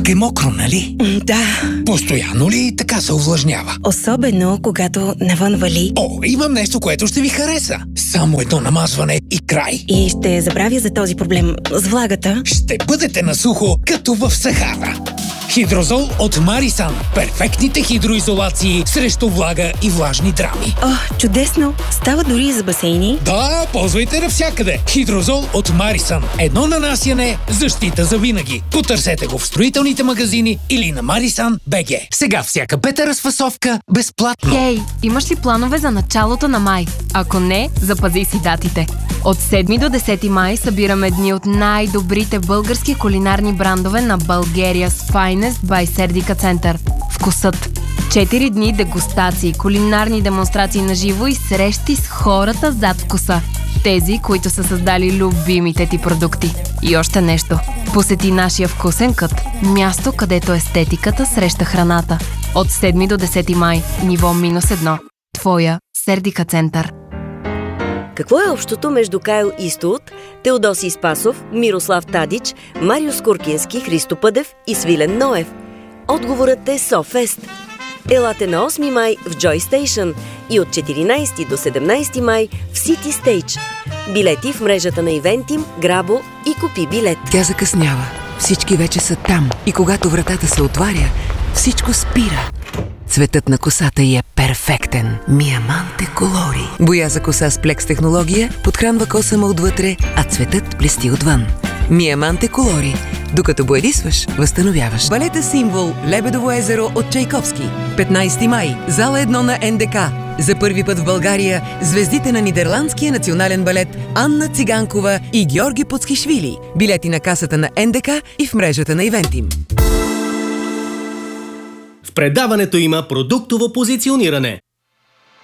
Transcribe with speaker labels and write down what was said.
Speaker 1: Пак е мокро, нали?
Speaker 2: Да.
Speaker 1: Постоянно ли така се увлажнява?
Speaker 2: Особено, когато навън вали.
Speaker 1: О, имам нещо, което ще ви хареса. Само едно намазване и край.
Speaker 2: И ще забравя за този проблем с влагата.
Speaker 1: Ще бъдете на сухо, като в Сахара. Хидрозол от Марисан. Перфектните хидроизолации срещу влага и влажни драми.
Speaker 2: О, чудесно! Става дори и за басейни.
Speaker 1: Да, ползвайте навсякъде. Хидрозол от Марисан. Едно нанасяне, защита за винаги. Потърсете го в строителните магазини или на Marisan.bg. Сега всяка пета разфасовка безплатно.
Speaker 3: Хей, имаш ли планове за началото на май? Ако не, запази си датите. От 7 до 10 май събираме дни от най-добрите български кулинарни брандове на Bulgaria's Finest by Serdica Center. Вкусът. 4 дни дегустации, кулинарни демонстрации на живо и срещи с хората зад вкуса. Тези, които са създали любимите ти продукти. И още нещо. Посети нашия вкусен кът. Място, където естетиката среща храната. От 7 до 10 май. Ниво -1. Твоя Сердика Център.
Speaker 4: Какво е общото между Кайл Истуот, Теодосий Спасов, Мирослав Тадич, Мариус Куркински, Христо Пъдев и Свилен Ноев? Отговорът е SoFest. Елате на 8 май в Joy Station и от 14 до 17 май в City Stage. Билети в мрежата на Ивентим, Грабо и Купи билет.
Speaker 5: Тя закъснява. Всички вече са там. И когато вратата се отваря, всичко спира. Цветът на косата й е перфектен. Миаманте Колори. Боя за коса с плекс технология подхранва косама отвътре, а цветът блести отвън. Миаманте Колори. Докато боядисваш, възстановяваш. Балета символ Лебедово езеро от Чайковски. 15 май. Зала 1 на НДК. За първи път в България звездите на Нидерландския национален балет Анна Циганкова и Георги Поцхишвили. Билети на касата на НДК и в мрежата на Ивентим.
Speaker 6: В предаването има продуктово позициониране.